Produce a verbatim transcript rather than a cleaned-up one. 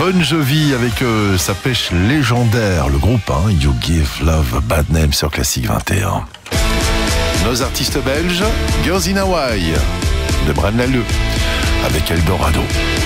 Bon Jovi avec euh, sa pêche légendaire, le groupe hein, You Give Love a Bad Name sur Classique vingt et un. Nos artistes belges, Girls in Hawaii de Bran Lalleux avec Eldorado.